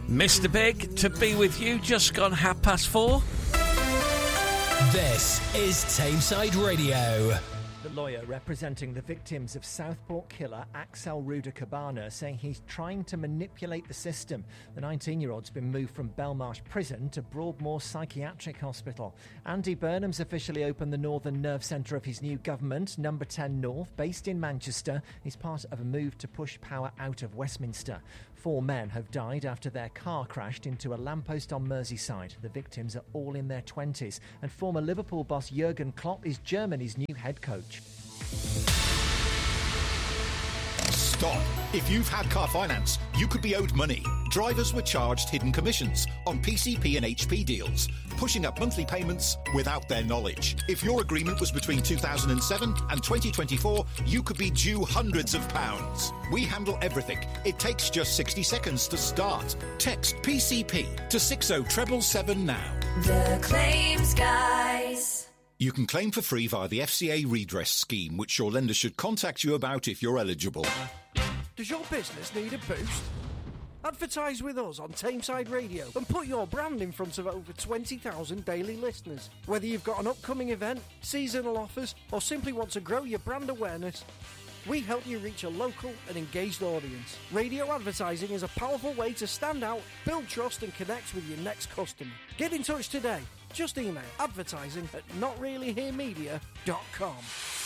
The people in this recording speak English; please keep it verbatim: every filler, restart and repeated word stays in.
Mister Big, to be with you, just gone half past four. This is Tameside Radio. The lawyer representing the victims of Southport killer Axel Ruda Cabana saying he's trying to manipulate the system. The nineteen-year-old's been moved from Belmarsh Prison to Broadmoor Psychiatric Hospital. Andy Burnham's officially opened the Northern Nerve Centre of his new government, Number ten North, based in Manchester. He's part of a move to push power out of Westminster. Four men have died after their car crashed into a lamppost on Merseyside. The victims are all in their twenties, and former Liverpool boss Jurgen Klopp is Germany's new head coach. Stop. If you've had car finance, you could be owed money. Drivers were charged hidden commissions on P C P and H P deals, pushing up monthly payments without their knowledge. If your agreement was between two thousand seven and twenty twenty-four, you could be due hundreds of pounds. We handle everything. It takes just sixty seconds to start. Text P C P to six oh seven seven now. The Claims Guys. You can claim for free via the F C A redress scheme, which your lender should contact you about if you're eligible. Does your business need a boost? Advertise with us on Tameside Radio and put your brand in front of over twenty thousand daily listeners. Whether you've got an upcoming event, seasonal offers, or simply want to grow your brand awareness, we help you reach a local and engaged audience. Radio advertising is a powerful way to stand out, build trust and connect with your next customer. Get in touch today. Just email advertising at not really here media dot com.